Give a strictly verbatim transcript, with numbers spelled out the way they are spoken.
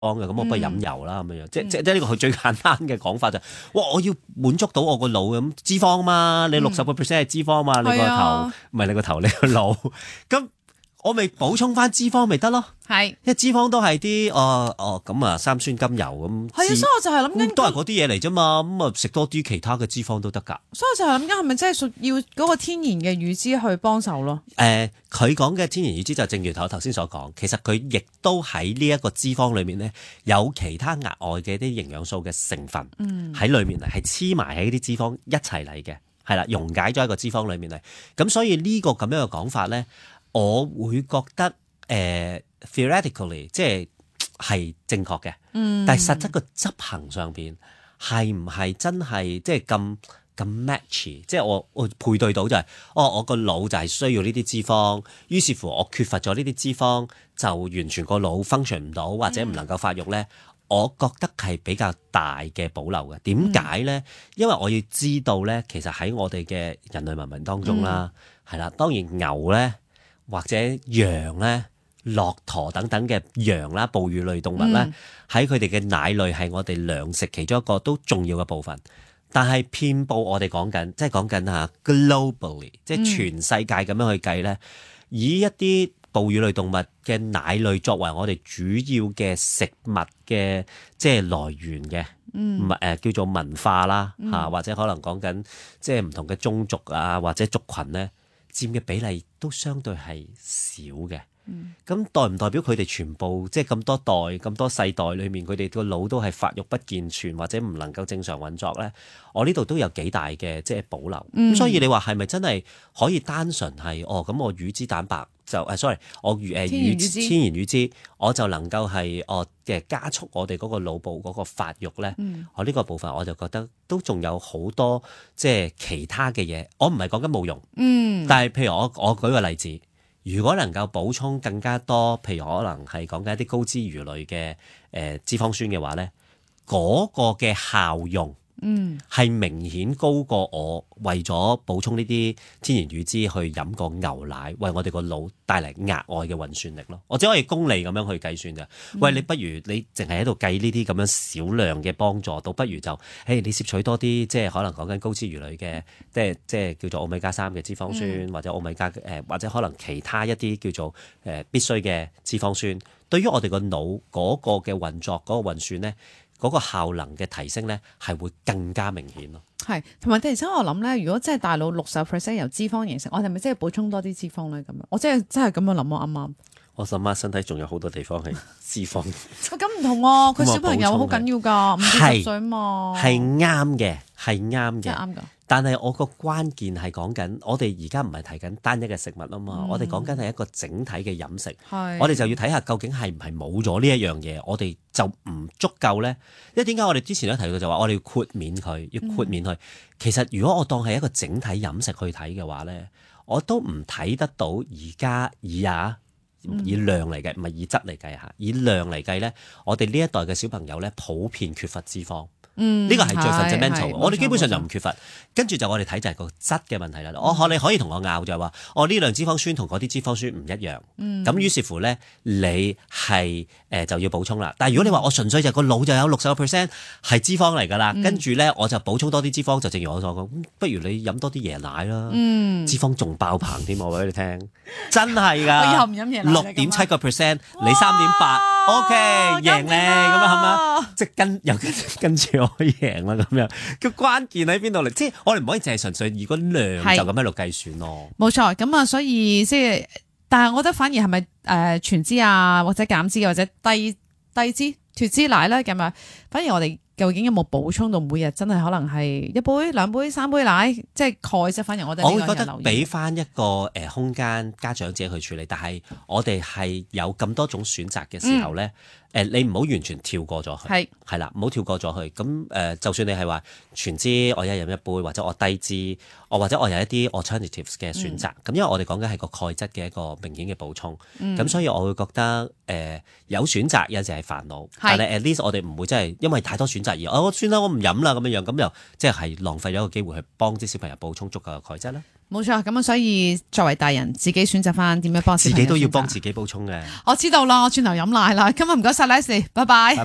嘅，咁我不如飲油啦咁樣樣，即即即呢個佢最簡單嘅講法就係，哇！我要滿足到我個腦咁脂肪嘛，你六十個 percent 係脂肪嘛，你個頭唔係你個頭，你個腦，咁我咪補充翻脂肪咪得咯。係，因為脂肪都係啲哦哦咁啊三酸甘油咁。 係啊，所以我就係諗緊， 都係嗰啲嘢嚟啫嘛，咁啊食多啲其他嘅脂肪都得㗎。 所以我就係諗緊係咪真係屬要嗰個天然嘅乳脂去幫手咯？ 誒、呃，佢講嘅天然乳脂就正如頭頭先所講，其實佢亦都喺呢一個脂肪裏面咧，有其他額外嘅啲營養素嘅成分喺裏面嚟，係黐埋喺啲脂肪一齊嚟嘅，係啦，溶解咗喺個脂肪裏面嚟。咁所以呢個咁樣嘅講法咧，我會覺得誒、呃、theoretically 即係係正確嘅，嗯、但係實質個執行上邊係唔係真係即係咁咁 match？ 即係我我配對到就係、是，哦，我個腦就係需要呢啲脂肪，於是乎我缺乏咗呢啲脂肪，就完全個腦 function 唔到或者唔能夠發育咧。嗯、我覺得係比較大嘅保留嘅。點解咧？嗯、因為我要知道咧，其實喺我哋嘅人類文明當中啦，係啦、嗯，當然牛咧。或者羊咧、駱駝等等嘅羊啦、哺乳類動物咧，喺佢哋嘅奶類係我哋糧食其中一個都重要嘅部分。但係遍佈我哋講緊，即係講緊嚇 globally，即係全世界咁樣去計咧，嗯、以一啲哺乳類動物嘅奶類作為我哋主要嘅食物嘅即係來源嘅，唔係誒叫做文化啦嚇，嗯、或者可能講緊即係唔同嘅宗族啊或者族群咧。佔嘅比例都相對係少嘅，咁、嗯、代唔代表佢哋全部即係咁多代、咁多世代裏面，佢哋個腦都係發育不健全或者唔能夠正常運作咧？我呢度都有幾大嘅即係保留，咁、嗯、所以你話係咪真係可以單純係哦咁我乳脂蛋白就誒、啊、sorry 我乳誒乳天然乳脂我就能夠係哦嘅加速我哋嗰個腦部嗰個發育咧？嗯、我呢個部分我就覺得都仲有好多即係其他嘅嘢，我唔係講緊冇用，嗯、但係譬如我我舉個例子，如果能夠補充更加多，譬如可能係講緊一啲高脂魚類嘅誒、呃、脂肪酸嘅話咧，嗰、嗰個嘅效用。嗯，係明顯高過我為咗補充呢啲天然乳脂去飲個牛奶，為我哋個腦帶嚟額外嘅運算力咯。我只可以功利咁樣去計算咋。嗯、喂，你不如你淨係喺度計呢啲咁樣少量嘅幫助，倒不如就，誒，你攝取多啲，即係可能講緊高脂魚類嘅，即係即係叫做歐米加三嘅脂肪酸，嗯、或者歐米加誒、呃，或者可能其他一啲叫做誒、呃、必須嘅脂肪酸，對於我哋個腦嗰個嘅運作嗰、嗰個運算咧。嗰個效能嘅提升咧，係會更加明顯咯。 係，同埋突然之間我諗咧，如果真係大腦六十 percent 由脂肪形成，我哋咪真係補充多啲脂肪咧咁樣？我真係真係咁樣諗啊，啱啱？ 我諗下身體仲有好多地方係脂肪。 咁唔同喎，佢小朋友好緊要㗎，五至十歲嘛。係啱嘅，係啱嘅。 啱㗎。 但係我個關鍵係講緊，我哋而家唔係提緊單一嘅食物啊嘛，嗯、我哋講緊係一個整體嘅飲食。是我哋就要睇下究竟係唔係冇咗呢一樣嘢，我哋就唔足夠咧。因為點解我哋之前都提到就話，我哋要豁免佢，要豁免佢。嗯、其實如果我當係一個整體飲食去睇嘅話咧，我都唔睇得到而家以啊以量嚟計，唔係以質嚟計嚇，以量嚟計咧，我哋呢一代嘅小朋友咧普遍缺乏脂肪。嗯，呢個係最 fundamental，我哋基本上就唔缺乏，跟住就我哋睇就係個質嘅問題啦。我可、嗯、你可以同我拗就係話，我呢量脂肪酸同嗰啲脂肪酸唔一樣，咁、嗯、於是乎咧，你係誒、呃、就要補充啦。但係如果你話我純粹就個腦就有六十個 percent 係脂肪嚟㗎啦，跟住咧我就補充多啲脂肪，就正如我所講，不如你飲多啲椰奶啦，嗯、脂肪仲爆棚添，我話俾你聽，真係㗎， 我以後唔飲椰奶， 六點七個 percent，你三點八。O K， 贏咧，咁樣係嘛？即係跟又跟跟住我贏啦，咁樣。個關鍵喺邊度嚟？即係我哋唔可以淨係純粹以個量就咁喺度計算咯。 冇錯，咁啊，所以即係，但係我覺得反而係咪誒全脂啊，或者減脂或者低低脂脫脂奶咧咁啊？反而我哋究竟有冇補充到每日真係可能係一杯、兩杯、三杯奶，即係鈣質。反而我哋我會覺得俾翻一個誒空間家長自己去處理，但係我哋係有咁多種選擇嘅時候咧。嗯誒，你唔好完全跳過咗佢，係係啦，唔好跳過咗佢。咁誒，就算你係話全脂，我一日飲一杯，或者我低脂，我或者我有一啲 alternatives 嘅選擇。咁、嗯、因為我哋講緊係個鈣質嘅一個明顯嘅補充，咁、嗯、所以我會覺得誒、呃、有選擇有時係煩惱，是但係 at least 我哋唔會真係因為太多選擇而我、哦、算啦，我唔飲啦咁樣樣，咁又即係浪費咗一個機會去幫啲小朋友補充足夠嘅鈣質啦。 冇錯，咁啊，所以作為大人，自己選擇翻點樣幫小朋友自己都要選擇幫自己補充嘅。 我知道啦，我轉頭飲奶啦。今日唔該晒 Leslie，拜拜。